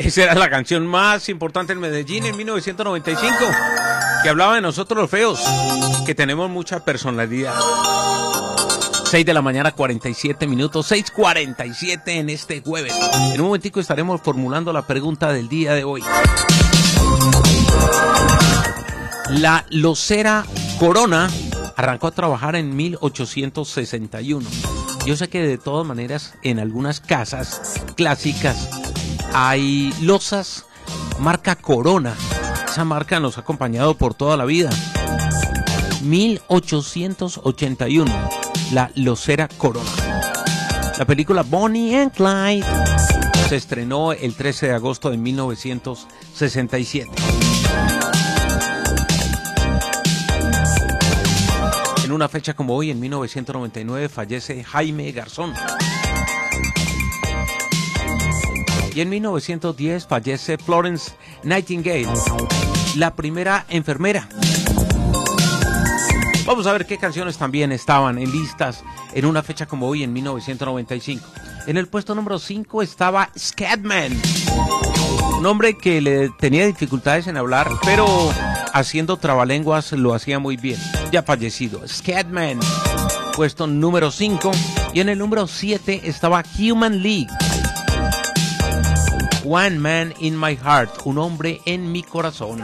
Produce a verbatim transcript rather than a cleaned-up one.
Esa era la canción más importante en Medellín en mil novecientos noventa y cinco, que hablaba de nosotros los feos, que tenemos mucha personalidad. seis de la mañana, cuarenta y siete minutos, seis cuarenta y siete en este jueves. En un momentico estaremos formulando la pregunta del día de hoy. La losera Corona arrancó a trabajar en mil ochocientos sesenta y uno. Yo sé que de todas maneras en algunas casas clásicas hay losas marca Corona. Esa marca nos ha acompañado por toda la vida. mil ochocientos ochenta y uno, la losera Corona. La película Bonnie and Clyde se estrenó el trece de agosto de mil novecientos sesenta y siete. En una fecha como hoy, en mil novecientos noventa y nueve, fallece Jaime Garzón. Y en mil novecientos diez fallece Florence Nightingale, la primera enfermera. Vamos a ver qué canciones también estaban en listas en una fecha como hoy, en mil novecientos noventa y cinco. En el puesto número cinco estaba Scatman, un hombre que le tenía dificultades en hablar, pero haciendo trabalenguas lo hacía muy bien. Ya fallecido, Scatman, puesto número cinco. Y en el número siete estaba Human League, One Man in My Heart, un hombre en mi corazón.